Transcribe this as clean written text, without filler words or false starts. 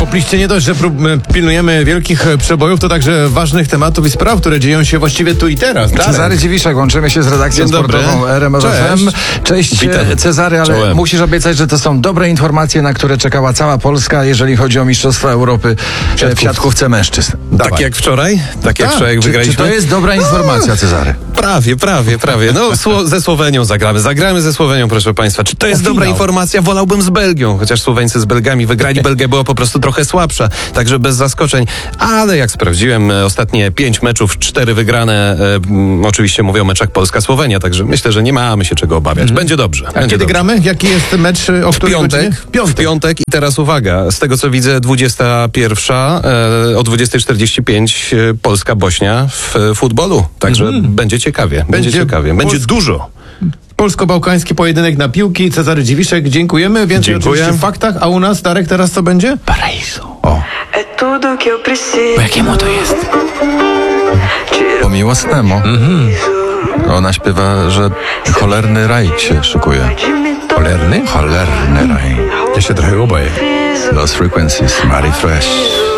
Topliście nie dość, że pilnujemy wielkich przebojów, to także ważnych tematów i spraw, które dzieją się właściwie tu i teraz. Cezary Dziwiszek, łączymy się z redakcją sportową RMF FM. Cześć Cezary, ale musisz obiecać, że to są dobre informacje, na które czekała cała Polska, jeżeli chodzi o Mistrzostwa Europy w siatkówce mężczyzn. Tak jak wczoraj? Tak jak wczoraj wygraliśmy? Czy to jest dobra informacja, Cezary? Prawie. No, ze Słowenią zagramy ze Słowenią, proszę państwa. Czy to jest dobra informacja? Wolałbym z Belgią, chociaż Słoweńcy z Belgami wygrali. Belgia była po prostu trochę słabsza, także bez zaskoczeń. Ale jak sprawdziłem, ostatnie 5 meczów, 4 wygrane. Oczywiście mówię o meczach Polska-Słowenia, także myślę, że nie mamy się czego obawiać. Będzie dobrze. A kiedy gramy? Jaki jest mecz? W piątek. I teraz uwaga, z tego co widzę 21, o 20:45 Polska-Bośnia w futbolu. Także będzie ciekawie. Będzie dużo. Polsko-bałkański pojedynek na piłki. Cezary Dziwiszek, dziękujemy. Więcej oczywiście w faktach. A u nas, Darek, teraz co będzie? Paraíso. O. Po jakiemu to jest? Po miłosnemu. Ona śpiewa, że cholerny raj się szykuje. Cholerny? Cholerny raj. Ja się trochę obaję. Los Frequencies, Mary Fresh.